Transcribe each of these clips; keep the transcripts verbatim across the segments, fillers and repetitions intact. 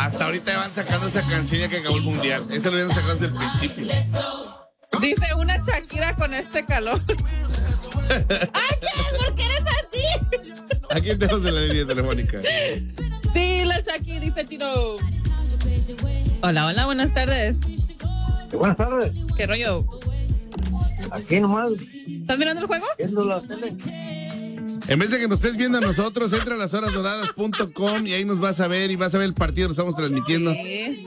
Hasta ahorita van sacando esa canción ya que acabó el mundial. Esa lo habían sacado desde el principio. Dice una Shakira con este calor. ¡Ay, qué! ¿Por qué eres así? ¿A quién tenemos en la línea telefónica? Sí, la Shakira, dice Chino. Hola, hola, buenas tardes. Buenas tardes. ¿Qué rollo? Aquí nomás. ¿Estás mirando el juego? Viendo la tele. En vez de que nos estés viendo a nosotros, entra a las horas doradas punto com y ahí nos vas a ver y vas a ver el partido que estamos transmitiendo. Sí.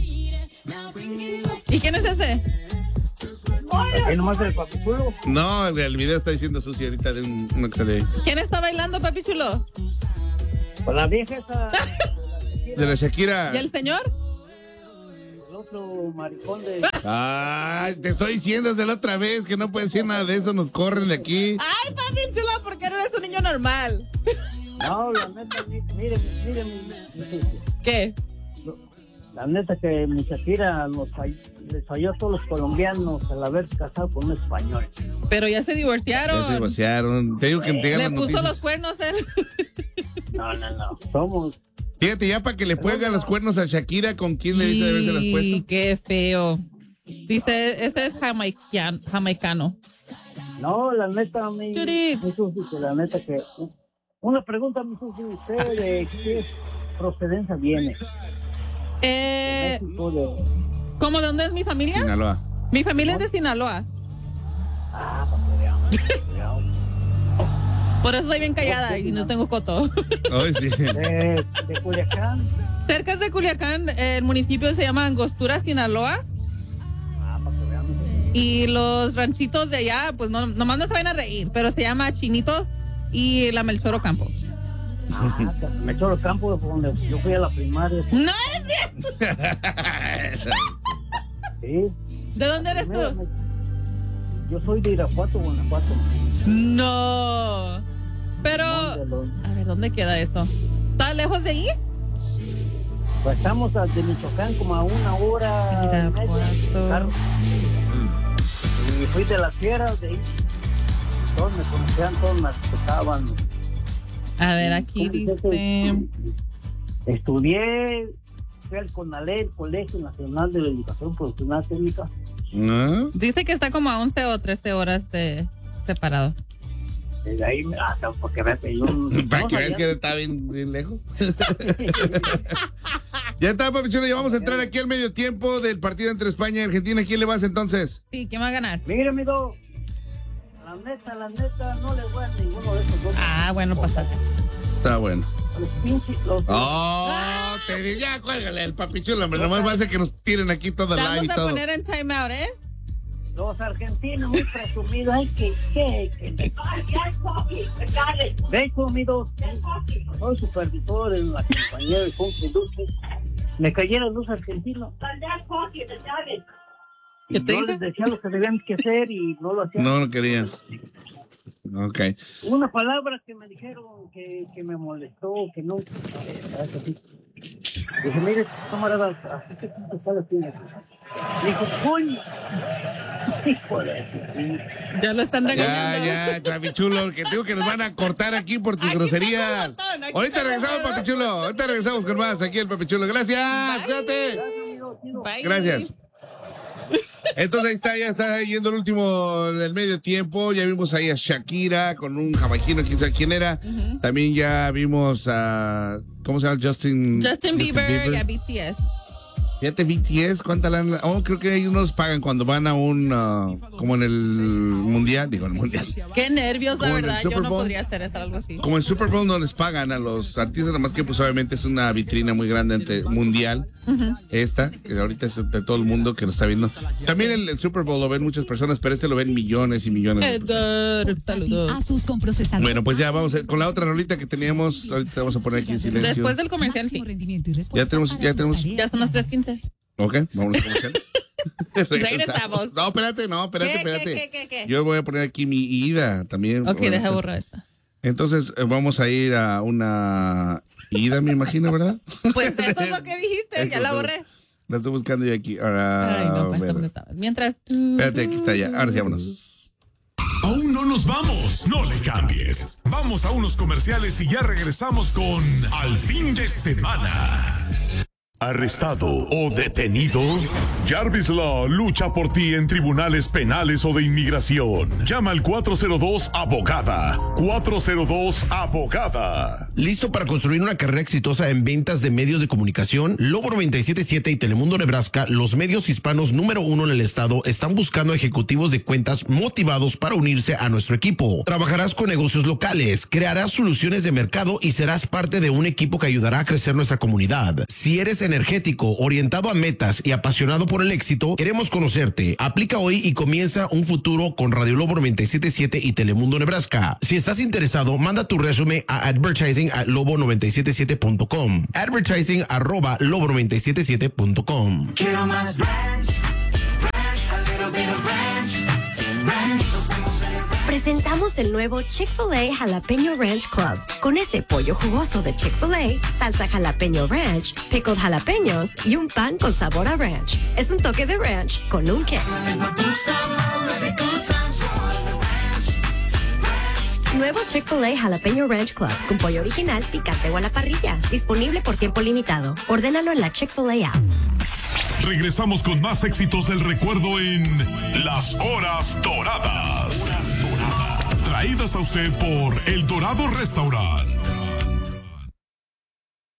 ¿Y quién es ese? Aquí nomás el papichulo. No, el, el video está diciendo sucio ahorita de un, uno que sale. ¿Quién está bailando, papi chulo? Pues la vieja esa. De la Shakira. ¿Y el señor? El otro maricón de. Ay, te estoy diciendo desde la otra vez que no puede decir nada de eso, nos corren de aquí. Ay, papi chulo, ¿por qué no eres un niño normal? No, la neta, miren, miren. ¿Qué? La neta que mi Shakira nos falló, les falló a todos los colombianos al haberse casado con un español. Pero ya se divorciaron. Ya se divorciaron. Te digo que me digan Le las puso noticias. los cuernos él. No, no, no. Somos. Fíjate, ya para que le pongan los cuernos a Shakira, ¿con quién le dice de haberse las puesto? Qué feo. Dice, este es jamaican, jamaicano. No, la neta, mi. Churi. mi Susi, que la neta que. Una pregunta, mi Susi, ¿usted de qué procedencia viene? Eh, De México, de. ¿Cómo de dónde es mi familia? Sinaloa. Mi familia es de Sinaloa. Ah, para que veamos, para que veamos. Por eso soy bien callada y no tengo coto. Ay, sí. De, de Culiacán. Cerca de Culiacán, el municipio se llama Angostura, Sinaloa. Ah, para que veamos. Y los ranchitos de allá, pues no, nomás no se van a reír, pero se llama Chinitos y la Melchor Ocampo. Ah, me echó los campos donde yo fui a la primaria. ¡No es cierto! Sí. ¿De dónde eres Mira, tú? me- Yo soy de Irapuato, Guanajuato. No. Pero, a ver, ¿dónde queda eso? ¿Está lejos de ahí? Pues estamos a- de Michoacán como a una hora y media de carro. Y fui de las sierras de ahí. Todos me conocían, todos me respetaban. A ver, aquí dice... Estudié, fui al CONALE, el Colegio Nacional de la Educación Profesional Técnica. ¿No? Dice que está como a once o trece horas de separado. Desde ahí, hasta porque veas que yo... Para no que veas sabía. que está bien, bien lejos. Ya está, papi chulo, ya vamos a entrar aquí al medio tiempo del partido entre España y Argentina. ¿Quién le vas entonces? Sí, ¿quién va a ganar? Mire, amigo, la neta, la neta, no le voy a ninguno de esos dos. Ah, bueno, pásate. Está bueno. Los pinches, los... Oh, te di ya, cuélgale el papi chulo, hombre. Nomás va a hacer que nos tiren aquí todo el live Vamos y a todo. poner en timeout, ¿eh? Los argentinos muy presumidos, ay, que, que, que. De hecho, amigos, soy supervisor en la compañía de Funky Duque. Me cayeron los argentinos. ¿Qué Y te yo dice? les decía lo que debían que hacer y no lo hacían. No, no querían. Ok. Una palabra que me dijeron que, que me molestó, que no... eh, así. Dije, mire, camarada, así que tú está la tienda. Dijo, coño. Hijo de... Ya lo están regañando. Ya, ya, papi chulo, que digo que nos van a cortar aquí por tus Aquí groserías. tengo un botón, aquí Ahorita tengo regresamos, un botón. papi chulo. Ahorita regresamos con más aquí el papi chulo. Gracias, cuídate. Bye. Gracias. Entonces ahí está, ya está yendo el último del medio tiempo. Ya vimos ahí a Shakira con un jamaiquino, quién sabe quién era. Uh-huh. También ya vimos a, ¿cómo se llama? Justin, Justin Bieber y a B T S. Fíjate, B T S, ¿cuánta lana? Oh, creo que ellos nos pagan cuando van a un, uh, como en el mundial, digo, en el mundial. Qué nervios, la Como en el verdad. Yo Super no Bowl. podría hacer esto, algo así. Como en Super Bowl no les pagan a los artistas, nada más que pues obviamente es una vitrina muy grande ante mundial. Uh-huh. Esta, que ahorita es de todo el mundo que lo está viendo. También el, el Super Bowl lo ven muchas personas, pero este lo ven millones y millones. Edgar, saludos. Asus con procesador. Bueno, pues ya vamos a- con la otra rolita que teníamos. Ahorita vamos a poner aquí en silencio. Después del comercial, sí. Máximo rendimiento y respuesta Ya tenemos- para ya tus tenemos- tareas. Ya son las tres quince. Ok, vamos a los comerciales. Regresamos. No, espérate, no, espérate, ¿Qué, espérate. qué, qué, qué, qué? Yo voy a poner aquí mi ida también. Ok, Bueno, deja borrar esta. Entonces eh, vamos a ir a una ida, me imagino, ¿verdad? Pues eso es lo que dijiste, ya la borré. La estoy buscando yo aquí. Ahora, Ay, no, pues a ver. ¿dónde estaba? Mientras. Espérate, aquí está ya. Ahora sí, vámonos. Aún no nos vamos, no le cambies. Vamos a unos comerciales y ya regresamos con Al Fin de Semana. ¿Arrestado o detenido? Jarvis Law lucha por ti en tribunales penales o de inmigración. Llama al cuatro cero dos abogada. cuatro cero dos abogada. ¿Listo para construir una carrera exitosa en ventas de medios de comunicación? Lobo noventa y siete punto siete y Telemundo Nebraska, los medios hispanos número uno en el estado, están buscando ejecutivos de cuentas motivados para unirse a nuestro equipo. Trabajarás con negocios locales, crearás soluciones de mercado y serás parte de un equipo que ayudará a crecer nuestra comunidad. Si eres energético, orientado a metas y apasionado por el éxito, queremos conocerte. Aplica hoy y comienza un futuro con Radio Lobo noventa y siete punto siete y Telemundo Nebraska. Si estás interesado, manda tu resumen a advertising at lobo noventa y siete siete punto com. Advertising arroba lobo noventa y siete siete punto com. Quiero más ranch, ranch, a little bit of ranch, ranch, nos vemos en el ranch. Presentamos el nuevo Chick-fil-A Jalapeño Ranch Club. Con ese pollo jugoso de Chick-fil-A, salsa jalapeño ranch, pickled jalapeños y un pan con sabor a ranch. Es un toque de ranch con un kick. Nuevo Chick-fil-A Jalapeño Ranch Club con pollo original, picante o a la parrilla. Disponible por tiempo limitado. Ordénalo en la Chick-fil-A app. Regresamos con más éxitos del recuerdo en Las Horas Doradas. Traídas a usted por El Dorado Restaurant.